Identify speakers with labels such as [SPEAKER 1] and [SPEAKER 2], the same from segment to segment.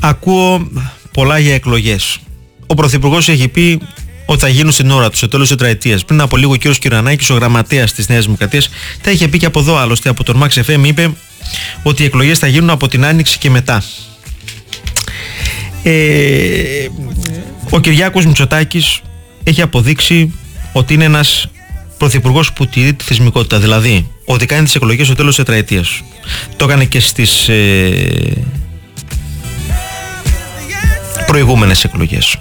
[SPEAKER 1] Ακούω πολλά για εκλογές. Ο Πρωθυπουργός έχει πει ότι θα γίνουν στην ώρα του, στο τέλος της τετραετίας. Πριν από λίγο ο κύριος Κυρανάκης, ο γραμματέας της Νέας Δημοκρατίας, τα είχε πει και από εδώ άλλωστε, από τον Max FM, είπε ότι οι εκλογές θα γίνουν από την Άνοιξη και μετά. Ο Κυριάκος Μητσοτάκης έχει αποδείξει ότι είναι ένας πρωθυπουργός που τηρεί τη θεσμικότητα. Δηλαδή, ότι κάνει τις εκλογές στο τέλος της τετραετίας. Το έκανε και στις προηγούμενες εκλογές.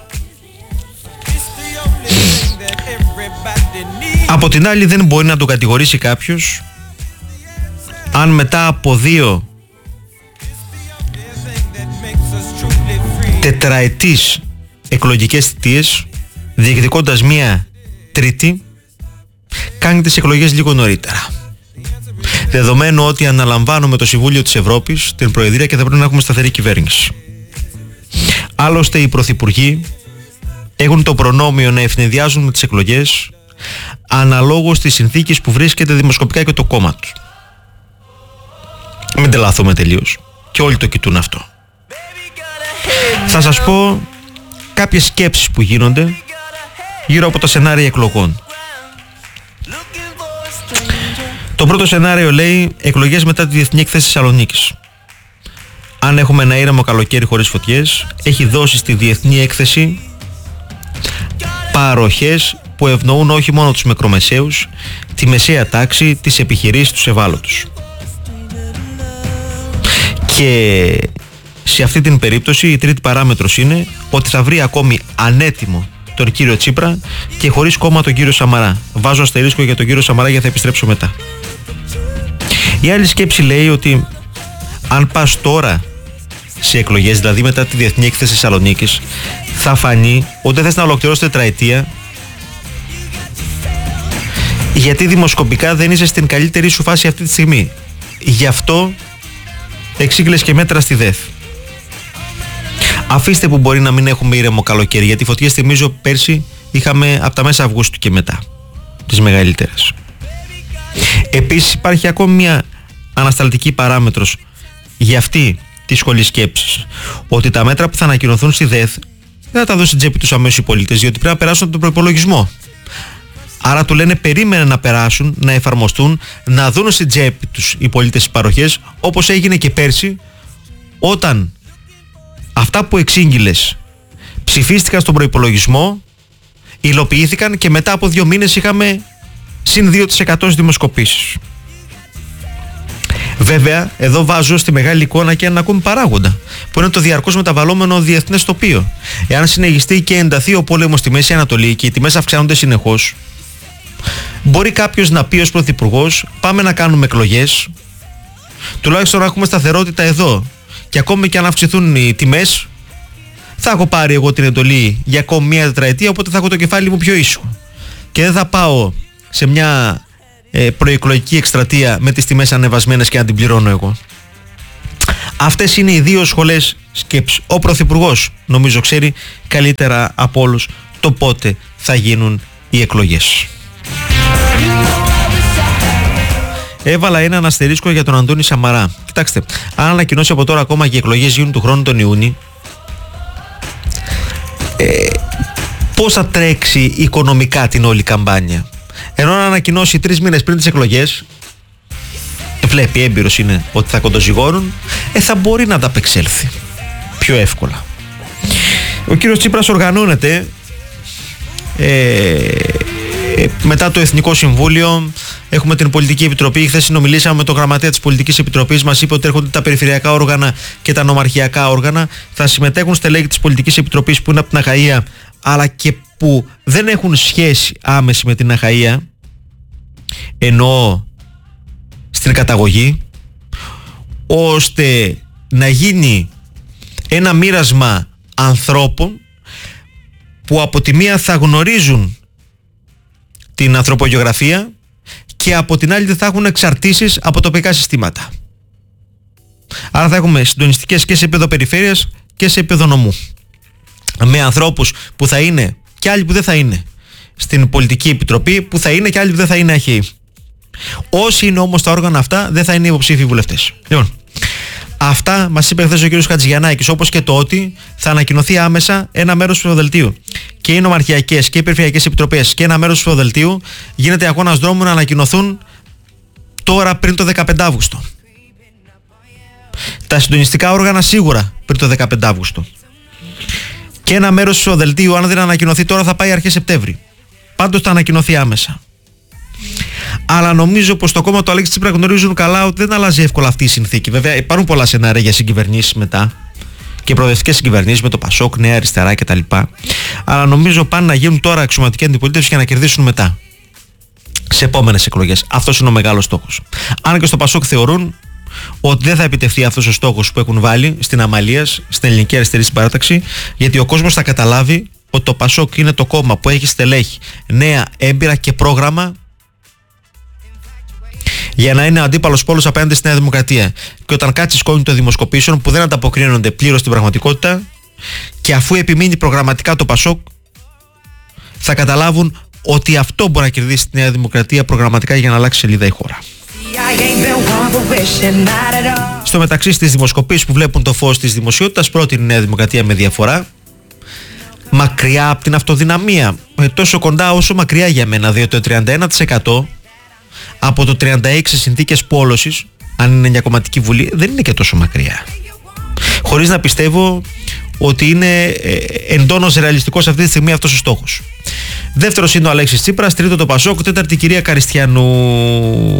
[SPEAKER 1] Από την άλλη, δεν μπορεί να τον κατηγορήσει κάποιος αν μετά από 2 τετραετής εκλογικές θητείες, διεκδικώντας μία τρίτη, κάνει τις εκλογές λίγο νωρίτερα. Δεδομένου ότι αναλαμβάνουμε το Συμβούλιο της Ευρώπης την Προεδρία και θα πρέπει να έχουμε σταθερή κυβέρνηση. Άλλωστε οι πρωθυπουργοί έχουν το προνόμιο να ευνηδιάζουν με τις εκλογές αναλόγως στις συνθήκες που βρίσκεται δημοσκοπικά και το κόμμα του. Μην τελαθούμε τελείως. Και όλοι το κοιτούν αυτό. Θα σας πω κάποιες σκέψεις που γίνονται γύρω από τα σενάρια εκλογών. Το πρώτο σενάριο λέει εκλογές μετά τη Διεθνή Έκθεση Θεσσαλονίκης. Αν έχουμε ένα ήρεμο καλοκαίρι χωρίς φωτιές, έχει δώσει στη Διεθνή Έκθεση παροχές που ευνοούν όχι μόνο τους μικρομεσαίους, τη μεσαία τάξη, τις επιχειρήσεις, τους ευάλωτους. Και σε αυτή την περίπτωση η τρίτη παράμετρος είναι ότι θα βρει ακόμη ανέτοιμο τον κύριο Τσίπρα και χωρίς κόμμα τον κύριο Σαμαρά. Βάζω αστερίσκο για τον κύριο Σαμαρά γιατί θα επιστρέψω μετά. Η άλλη σκέψη λέει ότι αν πας τώρα σε εκλογές, δηλαδή μετά τη Διεθνή Έκθεση Θεσσαλονίκης, θα φανεί ότι δεν θες να ολοκληρώσεις τετραετία, γιατί δημοσκοπικά δεν είσαι στην καλύτερη σου φάση αυτή τη στιγμή. Γι' αυτό εξήγηλες και μέτρα στη ΔΕΘ. Αφήστε που μπορεί να μην έχουμε ήρεμο καλοκαίρι, γιατί φωτιές, θυμίζω, πέρσι είχαμε από τα μέσα Αυγούστου και μετά, τις μεγαλύτερες. Επίσης υπάρχει ακόμη μια ανασταλτική παράμετρος για αυτή τη σχολή σκέψης, ότι τα μέτρα που θα ανακοινωθούν στη ΔΕΘ δεν θα τα δώσει στην τσέπη τους αμέσως οι πολίτες, διότι πρέπει να περάσουν από τον προϋπολογισμό. Άρα του λένε περίμενε να περάσουν, να εφαρμοστούν, να δουν στην τσέπη τους οι πολίτες τις παροχές, όπως έγινε και πέρσι, όταν αυτά που εξήγηλες ψηφίστηκαν στον προϋπολογισμό, υλοποιήθηκαν και μετά από 2 μήνες είχαμε συν 2% στις δημοσκοπήσεις. Βέβαια, εδώ βάζω στη μεγάλη εικόνα και έναν ακόμη παράγοντα, που είναι το διαρκώς μεταβαλλόμενο διεθνές τοπίο. Εάν συνεχιστεί και ενταθεί ο πόλεμος στη Μέση Ανατολή και οι τιμές αυξάνονται συνεχώς, μπορεί κάποιος να πει ως πρωθυπουργός, πάμε να κάνουμε εκλογές, τουλάχιστον να έχουμε σταθερότητα εδώ, και ακόμη και αν αυξηθούν οι τιμές, θα έχω πάρει εγώ την εντολή για ακόμη μία τετραετία, οπότε θα έχω το κεφάλι μου πιο ήσυχο και δεν θα πάω σε μια προεκλογική εκστρατεία με τις τιμές ανεβασμένες και να την πληρώνω εγώ. Αυτές είναι οι 2 σχολές σκέψης. Ο πρωθυπουργός νομίζω ξέρει καλύτερα από όλους το πότε θα γίνουν οι εκλογές. Έβαλα έναν αστερίσκο για τον Αντώνη Σαμαρά. Κοιτάξτε, αν ανακοινώσει από τώρα ακόμα και οι εκλογές γίνουν του χρόνου τον Ιούνιο, πώς θα τρέξει οικονομικά την όλη καμπάνια? Ενώ να ανακοινώσει 3 μήνες πριν τις εκλογές, βλέπει, έμπειρος είναι, ότι θα κοντοζυγώνουν, θα μπορεί να ανταπεξέλθει πιο εύκολα. Ο κύριος Τσίπρας οργανώνεται μετά το Εθνικό Συμβούλιο. Έχουμε την Πολιτική Επιτροπή. Χθες συνομιλήσαμε με τον γραμματέα της Πολιτικής Επιτροπής. Μας είπε ότι έρχονται τα περιφερειακά όργανα και τα νομαρχιακά όργανα. Θα συμμετέχουν στελέχη της Πολιτικής Επιτροπής που είναι από την Αχαΐα, αλλά και που δεν έχουν σχέση άμεση με την Αχαΐα, ενώ στην καταγωγή, ώστε να γίνει ένα μοίρασμα ανθρώπων που από τη μία θα γνωρίζουν την ανθρωπογεωγραφία και από την άλλη δεν θα έχουν εξαρτήσεις από τοπικά συστήματα. Άρα θα έχουμε συντονιστικές και σε επίπεδο περιφέρειας και σε επίπεδο νομού, με ανθρώπους που θα είναι και άλλοι που δεν θα είναι στην Πολιτική Επιτροπή, που θα είναι και άλλοι που δεν θα είναι αχαίοι. Όσοι είναι όμως τα όργανα αυτά δεν θα είναι υποψήφιοι βουλευτές. Λοιπόν, Αυτά μας είπε χθες ο κ. Χατζηγιαννάκης, όπως και το ότι θα ανακοινωθεί άμεσα ένα μέρος του ψηφοδελτίου. Και οι νομαρχιακές και οι περιφερειακές επιτροπές και ένα μέρος του ψηφοδελτίου γίνεται αγώνας δρόμου να ανακοινωθούν τώρα πριν το 15 Αύγουστο. Τα συντονιστικά όργανα σίγουρα πριν το 15 Αύγουστο. Και ένα μέρος του ψηφοδελτίου, αν δεν ανακοινωθεί τώρα, θα πάει αρχές Σεπτέμβρη. Πάντως θα ανακοινωθεί άμεσα. Αλλά νομίζω πως το κόμμα του Αλέξη Τσίπρα γνωρίζουν καλά ότι δεν αλλάζει εύκολα αυτή η συνθήκη. Βέβαια, υπάρχουν πολλά σενάρια για συγκυβερνήσεις μετά και προοδευτικές συγκυβερνήσεις με το Πασόκ, Νέα Αριστερά κτλ. Αλλά νομίζω πάνε να γίνουν τώρα αξιωματική αντιπολίτευση και να κερδίσουν μετά. Σε επόμενες εκλογές. Αυτός είναι ο μεγάλος στόχος. Αν και στο Πασόκ θεωρούν ότι δεν θα επιτευχθεί αυτός ο στόχος που έχουν βάλει στην Αμαλίας, στην Ελληνική Αριστερή Συμπαράταξη, γιατί ο κόσμος θα καταλάβει ότι το Πασόκ είναι το κόμμα που έχει στελέχη νέα, έμπειρα και πρόγραμμα για να είναι αντίπαλος πόλος απέναντι στη Νέα Δημοκρατία. Και όταν κάτσει σκόνη των δημοσκοπήσεων που δεν ανταποκρίνονται πλήρως στην πραγματικότητα, και αφού επιμείνει προγραμματικά το Πασόκ, θα καταλάβουν ότι αυτό μπορεί να κερδίσει τη Νέα Δημοκρατία προγραμματικά για να αλλάξει σελίδα η χώρα. Στο μεταξύ, στις δημοσκοπήσεις που βλέπουν το φως της δημοσιότητας, πρώτη είναι η Νέα Δημοκρατία με διαφορά. Μακριά από την αυτοδυναμία. Τόσο κοντά όσο μακριά για μένα, διότι το 31% από το 36 συνθήκες πόλωσης, αν είναι μια κομματική βουλή, δεν είναι και τόσο μακριά. Χωρίς να πιστεύω ότι είναι εντόνως ρεαλιστικός αυτή τη στιγμή αυτός ο στόχος. Δεύτερος είναι ο Αλέξης Τσίπρας, τρίτο το Πασόκ, τέταρτη η κυρία Καριστιανού.